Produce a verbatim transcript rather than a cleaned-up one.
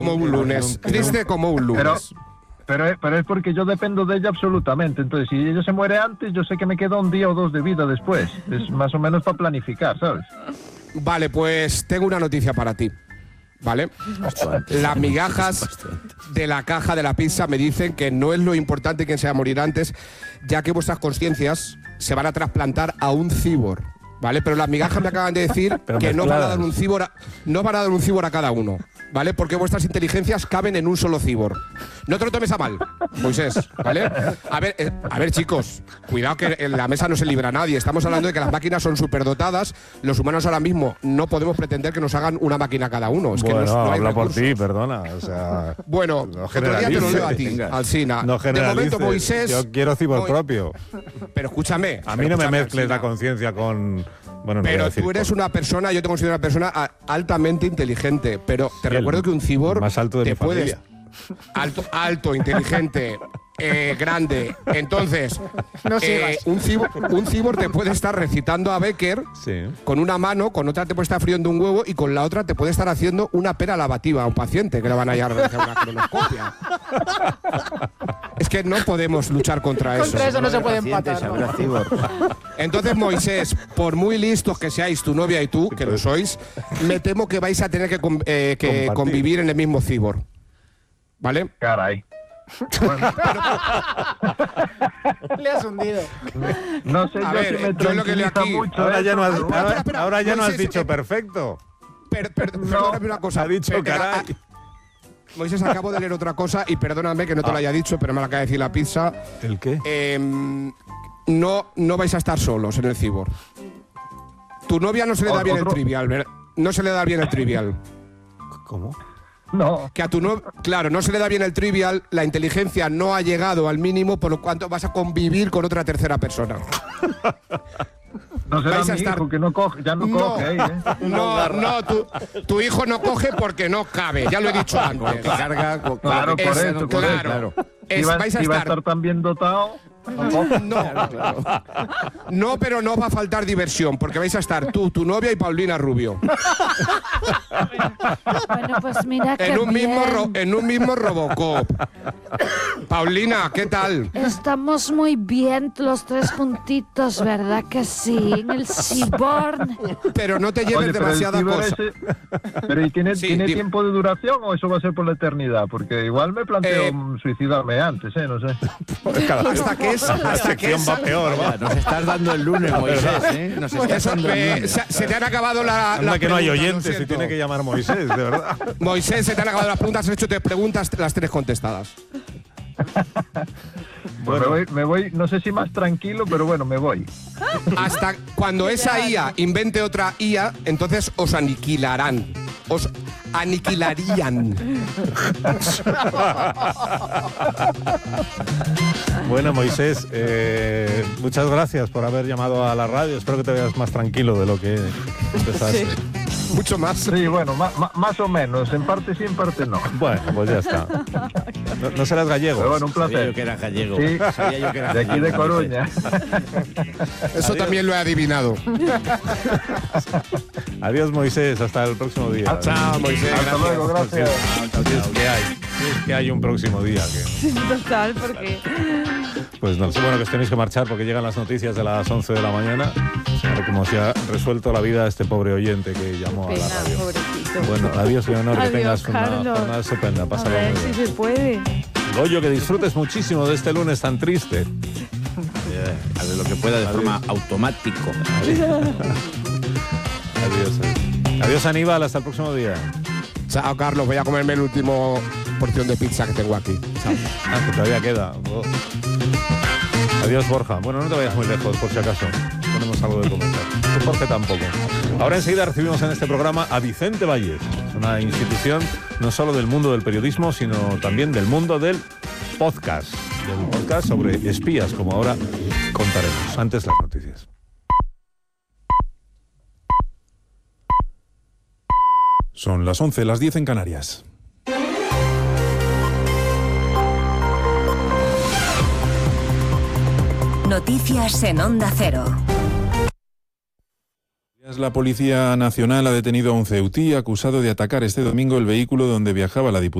Como un lunes, triste como un lunes. Pero, pero, pero es porque yo dependo de ella absolutamente. Entonces, si ella se muere antes, yo sé que me queda un día o dos de vida después. Es más o menos para planificar, ¿sabes? Vale, pues tengo una noticia para ti. ¿Vale? Las migajas de la caja de la pizza me dicen que no es lo importante quién se va a morir antes, ya que vuestras conciencias se van a trasplantar a un cibor, ¿vale? Pero las migajas me acaban de decir que no van a dar un cibor a, no van a dar un cibor a cada uno, ¿vale? Porque vuestras inteligencias caben en un solo cibor. No te lo tomes a mal, Moisés, ¿vale? A ver, eh, a ver, chicos, cuidado que en la mesa no se libra nadie. Estamos hablando de que las máquinas son superdotadas. Los humanos ahora mismo no podemos pretender que nos hagan una máquina cada uno. Es bueno, que no, no hay habla recursos. por ti, perdona. O sea, bueno, no otro día te lo leo a ti, Venga. Alsina. No de momento, generalices. Moisés… Yo quiero cibor Mo- propio. Pero escúchame. A mí no me mezcles la conciencia con… Bueno, no voy a Pero decir tú eres con- una persona, yo te considero una persona a- altamente inteligente, pero te El recuerdo que un cibor más alto de te mi puedes… familia. Alto, alto, inteligente, eh, grande. Entonces, No eh, sigas. un, cibor, un cibor te puede estar recitando a Becker Sí. con una mano, con otra te puede estar friendo un huevo y con la otra te puede estar haciendo una pera lavativa a un paciente que le van a llevar a realizar una colonoscopia. Es que no podemos luchar contra eso. Contra eso no se puede Pacientes, empatar. habrá ¿no? cibor. Entonces, Moisés, por muy listos que seáis tu novia y tú, que lo sois, me temo que vais a tener que, con- eh, que Compartir. convivir en el mismo cibor. ¿Vale? Caray. Bueno, Le has hundido. no sé A yo ver, si me yo lo que leo tranquiliza aquí- mucho. Ahora ¿eh? ya no has, Espera, espera, ahora, espera. ahora ya no has Moisés, dicho eh, perfecto. Per- per- perdóname una cosa. Ha dicho Per- caray. a- Moisés, acabo de leer otra cosa y perdóname que no te lo haya dicho, pero me la acaba de decir la pizza. ¿El qué? Em, no, no vais a estar solos en el cibor. Tu novia no se le da Otro- bien el otro- trivial, ¿verdad? No se le da bien el trivial. ¿Cómo? No. Que a tu no, claro, no se le da bien el trivial, la inteligencia no ha llegado al mínimo, por lo cuanto vas a convivir con otra tercera persona. No será Vais a mi estar- hijo que no coge, ya no, No, coge ahí, ¿eh? no, no, tu, tu hijo no coge porque no cabe, ya lo he dicho antes. Que carga con- Claro, con- por Es- eso, por claro. eso. Es- Si va, vais a si va a estar- estar tan bien dotado, no coge. No, no, pero no va a faltar diversión, porque vais a estar tú, tu novia y Paulina Rubio. Bueno, pues mira que En un, mismo bien. ro- en un mismo Robocop. Paulina, ¿qué tal? Estamos muy bien los tres juntitos, ¿verdad que sí? En el Seaborn. Pero no te lleves Oye, pero el demasiada ciber cosa. ese- pero ¿y tiene, Sí, tiene dime. tiempo de duración o eso va a ser por la eternidad? Porque igual me planteo Eh, mm, suicidarme antes, ¿eh? No sé. Hasta que es, La hasta que sección es, va peor, Vaya, va. nos estás dando el lunes, Moisés, ¿eh? Nos estás eso, dando el eh, lunes. se, se te han acabado la, Anda las que no hay preguntas, lo oyentes y siento. tiene que llamar Moisés, de verdad. Moisés, se te han acabado las preguntas, has hecho tres preguntas, las tres contestadas. Pues me, voy, me voy, no sé si más tranquilo, pero bueno, me voy. Hasta cuando esa I A invente otra I A, entonces os aniquilarán. Os aniquilarían. Bueno, Moisés, eh, muchas gracias por haber llamado a la radio. Espero que te veas más tranquilo de lo que empezaste. Mucho más. Sí, bueno, ma- ma- más o menos. En parte sí, en parte no. Bueno, pues ya está. No, no serás gallego. Pero bueno, un Sabía yo placer. que era gallego. Sí, Sabía yo que era de aquí de gallego, Coruña. Eso también lo he adivinado. Adiós, Moisés. Hasta el próximo día. Chao, Moisés. Hasta luego, gracias. Si es que hay, si es que hay un próximo día. Que, Total, porque… pues no sé, bueno, que os tenéis que marchar porque llegan las noticias de las once de la mañana. A ver cómo se ha resuelto la vida a este pobre oyente que llamó a la Pena, radio. pobrecito. Bueno, adiós, Leonor, que Adiós, tengas una Carlos. jornada estupenda. A Pásalo ver muy si bien. se puede. Goyo, que disfrutes muchísimo de este lunes tan triste. Eh, A ver, lo que pueda de forma automático. Adiós. Adiós, adiós, Aníbal. Hasta el próximo día. Chao, Carlos. Voy a comerme el último porción de pizza que tengo aquí. Chao. Ah, que todavía queda. Oh. Adiós, Borja. Bueno, no te vayas muy lejos, por si acaso. Ponemos algo de comentar. Tú, Jorge, tampoco. Ahora enseguida recibimos en este programa a Vicente Valles. Es una institución no solo del mundo del periodismo, sino también del mundo del podcast. Del podcast sobre espías, como ahora contaremos. Antes las noticias. Son las once, las diez en Canarias. Noticias en Onda Cero. La Policía Nacional ha detenido a un ceutí acusado de atacar este domingo el vehículo donde viajaba la diputada